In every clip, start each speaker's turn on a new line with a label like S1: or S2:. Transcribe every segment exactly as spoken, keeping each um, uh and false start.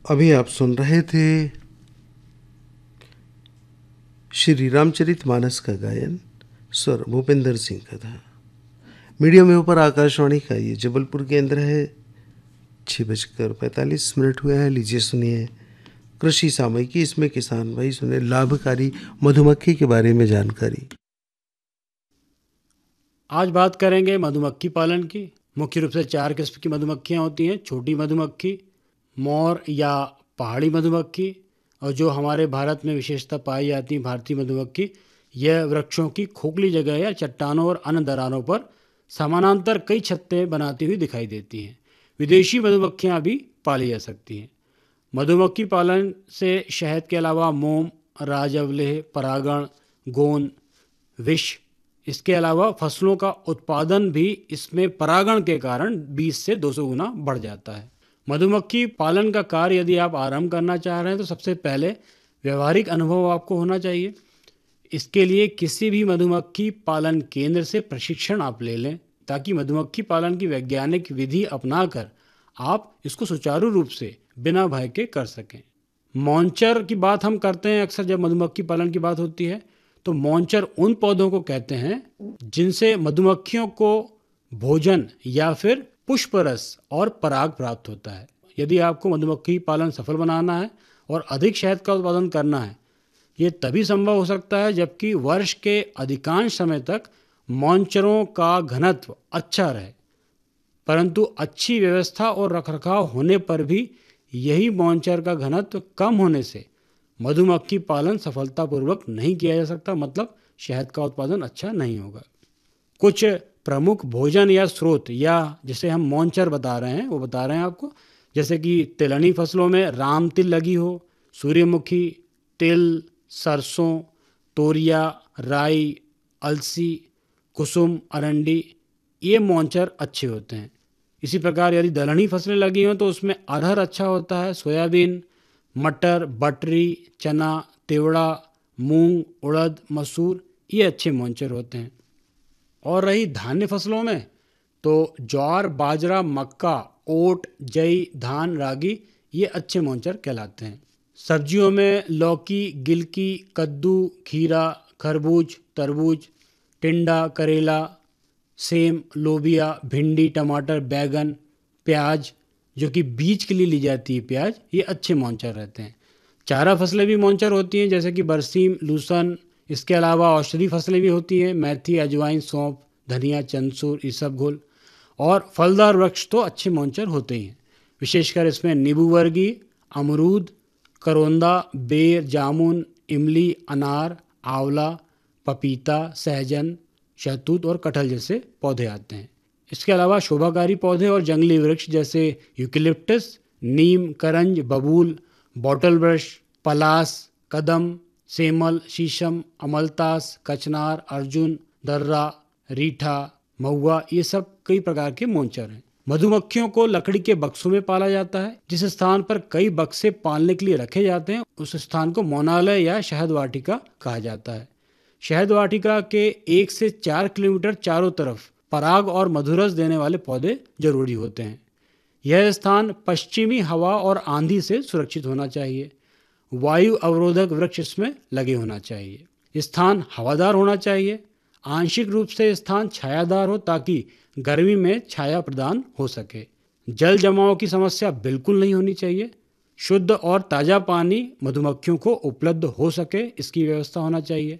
S1: अभी आप सुन रहे थे श्री रामचरितमानस का गायन, स्वर भूपेंद्र सिंह का था। मीडियम वेव पर आकाशवाणी का ये जबलपुर केंद्र है। छः बजकर पैंतालीस मिनट हुए हैं। लीजिए सुनिए कृषि सामयिकी। इसमें किसान भाई सुने लाभकारी मधुमक्खी के बारे में जानकारी।
S2: आज बात करेंगे मधुमक्खी पालन की। मुख्य रूप से चार किस्म की मधुमक्खियाँ होती हैं। छोटी मधुमक्खी, मोर या पहाड़ी मधुमक्खी, और जो हमारे भारत में विशेषता पाई जाती है भारतीय मधुमक्खी। यह वृक्षों की खोखली जगह या चट्टानों और अन्य दरारों पर समानांतर कई छत्ते बनाती हुई दिखाई देती हैं। विदेशी मधुमक्खियाँ भी पाली जा सकती हैं। मधुमक्खी पालन से शहद के अलावा मोम, राजवल्लभ, परागण, गोंद, विष, इसके अलावा फसलों का उत्पादन भी इसमें परागण के कारण बीस से दो सौ गुना बढ़ जाता है। मधुमक्खी पालन का कार्य यदि आप आरंभ करना चाह रहे हैं तो सबसे पहले व्यवहारिक अनुभव आपको होना चाहिए। इसके लिए किसी भी मधुमक्खी पालन केंद्र से प्रशिक्षण आप ले लें, ताकि मधुमक्खी पालन की वैज्ञानिक विधि अपनाकर आप इसको सुचारू रूप से बिना भय के कर सकें। मॉन्चर की बात हम करते हैं अक्सर जब मधुमक्खी पालन की बात होती है। तो मॉन्चर उन पौधों को कहते हैं जिनसे मधुमक्खियों को भोजन या फिर पुष्प रस और पराग प्राप्त होता है। यदि आपको मधुमक्खी पालन सफल बनाना है और अधिक शहद का उत्पादन करना है, ये तभी संभव हो सकता है जबकि वर्ष के अधिकांश समय तक मॉन्चरों का घनत्व अच्छा रहे। परंतु अच्छी व्यवस्था और रखरखाव होने पर भी यही मॉन्चर का घनत्व कम होने से मधुमक्खी पालन सफलतापूर्वक नहीं किया जा सकता, मतलब शहद का उत्पादन अच्छा नहीं होगा। कुछ प्रमुख भोजन या स्रोत या जिसे हम मॉन्चर बता रहे हैं वो बता रहे हैं आपको, जैसे कि तिलहनी फसलों में राम तिल लगी हो, सूर्यमुखी, तिल, सरसों, तोरिया, राई, अलसी, कुसुम, अरंडी, ये मॉन्चर अच्छे होते हैं। इसी प्रकार यदि दलहनी फसलें लगी हों तो उसमें अरहर अच्छा होता है, सोयाबीन, मटर, बटरी, चना, तिवड़ा, मूंग, उड़द, मसूर, ये अच्छे मॉन्चर होते हैं। और रही धान्य फसलों में तो ज्वार, बाजरा, मक्का, ओट, जई, धान, रागी, ये अच्छे मॉन्चर कहलाते हैं। सब्जियों में लौकी, गिलकी, कद्दू, खीरा, खरबूज, तरबूज, टिंडा, करेला, सेम, लोबिया, भिंडी, टमाटर, बैगन, प्याज, जो कि बीज के लिए ली जाती है प्याज, ये अच्छे मॉन्चर रहते हैं। चारा फसलें भी मॉन्चर होती हैं, जैसे कि बरसीम, लूसन। इसके अलावा औषधि फसलें भी होती हैं, मेथी, अजवाइन, सौंफ, धनिया, चंसूर, इसबगोल। और फलदार वृक्ष तो अच्छे मॉन्चर होते ही हैं। विशेषकर इसमें नींबू वर्गीय, अमरूद, करोंदा, बेर, जामुन, इमली, अनार, आंवला, पपीता, सहजन, शहतूत और कटहल जैसे पौधे आते हैं। इसके अलावा शोभाकारी पौधे और जंगली वृक्ष जैसे यूकेलिप्टस, नीम, करंज, बबूल, बॉटल ब्रश, पलास, कदम, सेमल, शीशम, अमलतास, कचनार, अर्जुन, दर्रा, रीठा, महुआ, ये सब कई प्रकार के मॉन्चर हैं। मधुमक्खियों को लकड़ी के बक्सों में पाला जाता है। जिस स्थान पर कई बक्से पालने के लिए रखे जाते हैं उस स्थान को मौनालय या शहद वाटिका कहा जाता है। शहद वाटिका के एक से चार किलोमीटर चारों तरफ पराग और मधुरस देने वाले पौधे जरूरी होते हैं। यह स्थान पश्चिमी हवा और आंधी से सुरक्षित होना चाहिए। वायु अवरोधक वृक्ष इसमें लगे होना चाहिए। स्थान हवादार होना चाहिए। आंशिक रूप से स्थान छायादार हो ताकि गर्मी में छाया प्रदान हो सके। जल जमाव की समस्या बिल्कुल नहीं होनी चाहिए। शुद्ध और ताज़ा पानी मधुमक्खियों को उपलब्ध हो सके, इसकी व्यवस्था होना चाहिए।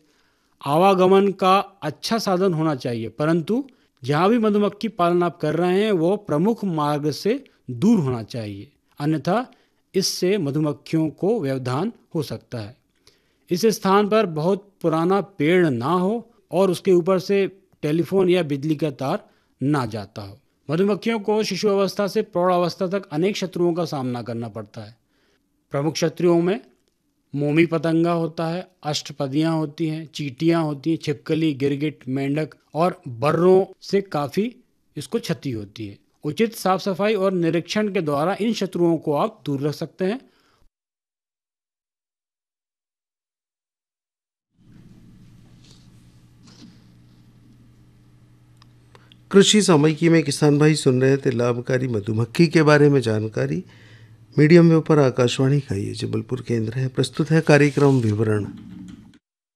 S2: आवागमन का अच्छा साधन होना चाहिए, परंतु जहाँ भी मधुमक्खी पालन आप कर रहे हैं वो प्रमुख मार्ग से दूर होना चाहिए, अन्यथा इससे मधुमक्खियों को व्यवधान हो सकता है। इस स्थान पर बहुत पुराना पेड़ ना हो और उसके ऊपर से टेलीफोन या बिजली का तार ना जाता हो। मधुमक्खियों को शिशु अवस्था से प्रौढ़ अवस्था तक अनेक शत्रुओं का सामना करना पड़ता है। प्रमुख शत्रुओं में मोमी पतंगा होता है, अष्टपदियां होती हैं, चींटियां होती हैं, छिपकली, गिरगिट, मेंढक और बर्रों से काफ़ी इसको क्षति होती है। उचित साफ सफाई और निरीक्षण के द्वारा इन शत्रुओं को आप दूर रख सकते हैं।
S1: कृषि सामयिकी में किसान भाई सुन रहे थे लाभकारी मधुमक्खी के बारे में जानकारी। मीडियम वेव पर आकाशवाणी का ये जबलपुर केंद्र है। प्रस्तुत है कार्यक्रम विवरण।